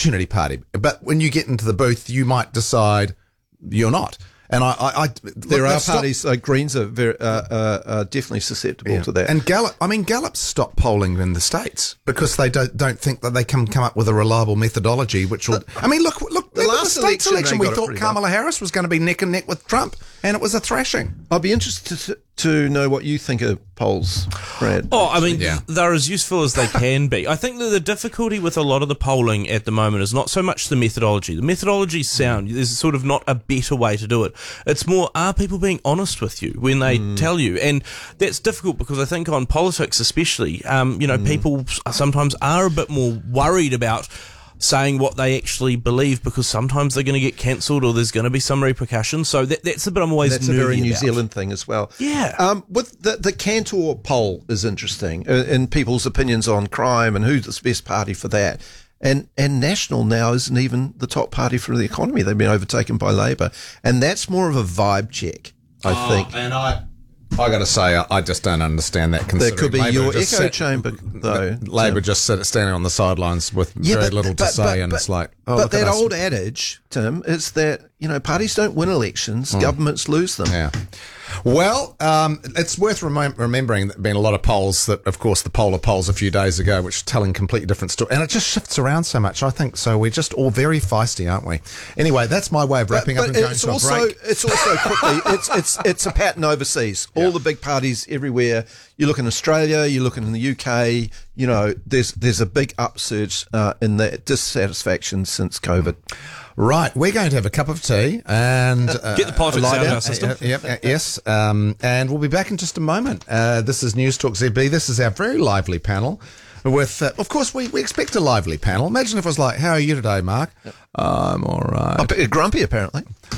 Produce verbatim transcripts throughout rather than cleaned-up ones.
opportunity party. But when you get into the booth, you might decide you're not. And I, I, I there look, are stop- parties. Uh, Greens are very, uh, uh, uh, definitely susceptible Yeah. to that. And Gallup, I mean, Gallup stopped polling in the States because they don't don't think that they can come up with a reliable methodology, which will. I mean, look, look. The The, last the States election, election, they we got it thought pretty Kamala Harris was going to be neck and neck with Trump, and it was a thrashing. I'd be interested to, to know what you think of polls, Brad. Oh, I mean, Yeah. they're as useful as they can be. I think that the difficulty with a lot of the polling at the moment is not so much the methodology. The methodology's sound. There's sort of not a better way to do it. It's more, are people being honest with you when they mm. tell you? And that's difficult because I think on politics especially, um, you know, mm. people sometimes are a bit more worried about saying what they actually believe because sometimes they're going to get cancelled or there's going to be some repercussions. So that, that's the bit I'm always That's a nervy very New about. Zealand thing as well. Yeah. Um, with the, the Cantor poll is interesting uh, in people's opinions on crime and who's the best party for that. And and National now isn't even the top party for the economy. They've been overtaken by Labour. And that's more of a vibe check, I Oh, think. And I, I got to say, I, I just don't understand that. That could be Labour your just echo sat- chamber, though. Labour Tim. just sit, standing on the sidelines with Yeah, very but- little to but- say, but- and but- it's like, oh, But look at that us. old adage, Tim, is that, you know, parties don't win elections, governments lose them. Yeah. Well, um, it's worth remi- remembering that there have been a lot of polls that, of course, the polar polls a few days ago, which are telling completely different stories. And it just shifts around so much, I think. So we're just all very feisty, aren't we? Anyway, that's my way of wrapping up and going it's to also, a break. It's also quickly, it's, it's, it's a pattern overseas. All Yeah. the big parties everywhere. You look in Australia, you look in the U K, you know, there's, there's a big upsurge uh, in the dissatisfaction since COVID. Right, we're going to have a cup of tea and uh, Get the politics lie out of down. our system. Uh, yep, uh, yes, um, and we'll be back in just a moment. Uh, this is News Talk Z B. This is our very lively panel. With, uh, of course, we, we expect a lively panel. Imagine if it was like, "How are you today, Mark?" Yep. I'm all right. A bit grumpy, apparently.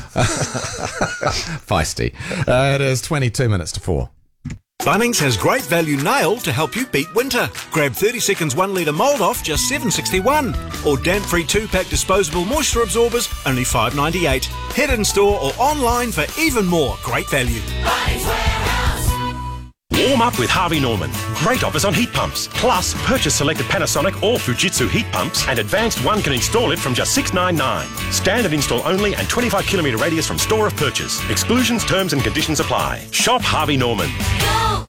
Feisty. Uh, it is twenty-two minutes to four. Bunnings has great value nail to help you beat winter. Grab thirty seconds one litre mould off, just seven dollars sixty-one. Or damp-free two-pack disposable moisture absorbers, only five dollars ninety-eight. Head in store or online for even more great value. Bunnings Warehouse. Warm up with Harvey Norman. Great offers on heat pumps. Plus, purchase selected Panasonic or Fujitsu heat pumps and Advanced One can install it from just six dollars ninety-nine. Standard install only and twenty-five kilometre radius from store of purchase. Exclusions, terms and conditions apply. Shop Harvey Norman. Go.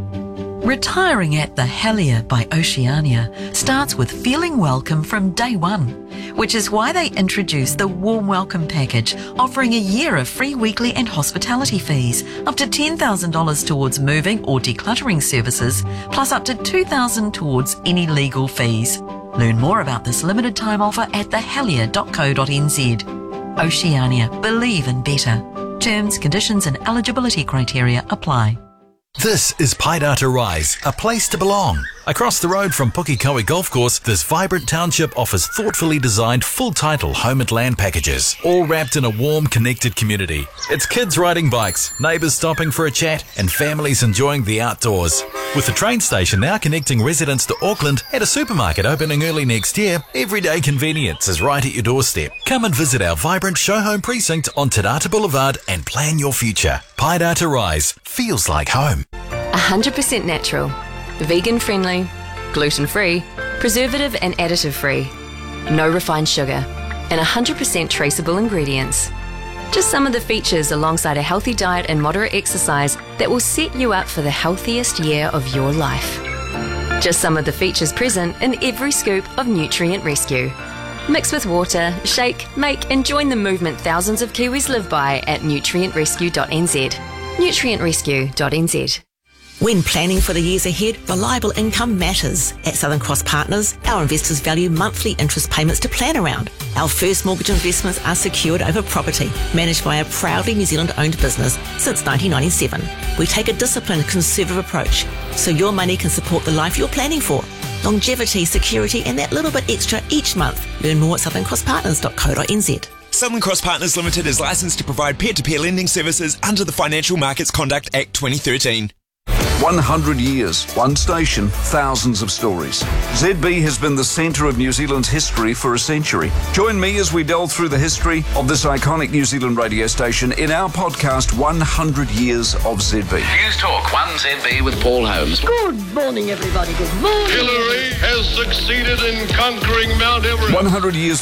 Retiring at the Helier by Oceania starts with feeling welcome from day one, which is why they introduced the Warm Welcome Package, offering a year of free weekly and hospitality fees, up to ten thousand dollars towards moving or decluttering services, plus up to two thousand dollars towards any legal fees. Learn more about this limited time offer at the helier dot co dot n z. Oceania, believe in better. Terms, conditions and eligibility criteria apply. This is Paidata Rise, a place to belong. Across the road from Pukikoe Golf Course, this vibrant township offers thoughtfully designed full-title home and land packages, all wrapped in a warm, connected community. It's kids riding bikes, neighbours stopping for a chat, and families enjoying the outdoors. With the train station now connecting residents to Auckland and a supermarket opening early next year, everyday convenience is right at your doorstep. Come and visit our vibrant show home precinct on Te Rata Boulevard and plan your future. Paidata Rise feels like home. one hundred percent natural, vegan friendly, gluten free, preservative and additive free, no refined sugar, and one hundred percent traceable ingredients. Just some of the features alongside a healthy diet and moderate exercise that will set you up for the healthiest year of your life. Just some of the features present in every scoop of Nutrient Rescue. Mix with water, shake, make and join the movement thousands of Kiwis live by at nutrient rescue dot n z. nutrient rescue dot n z. When planning for the years ahead, reliable income matters. At Southern Cross Partners, our investors value monthly interest payments to plan around. Our first mortgage investments are secured over property, managed by a proudly New Zealand-owned business since nineteen ninety-seven. We take a disciplined, conservative approach, so your money can support the life you're planning for. Longevity, security, and that little bit extra each month. Learn more at southern cross partners dot co dot n z. Southern Cross Partners Limited is licensed to provide peer-to-peer lending services under the Financial Markets Conduct Act twenty thirteen. one hundred years, one station, thousands of stories. Z B has been the centre of New Zealand's history for a century. Join me as we delve through the history of this iconic New Zealand radio station in our podcast, one hundred years of Z B. News Talk one Z B with Paul Holmes. Good morning, everybody. Good morning. Hillary has succeeded in conquering Mount Everest. one hundred years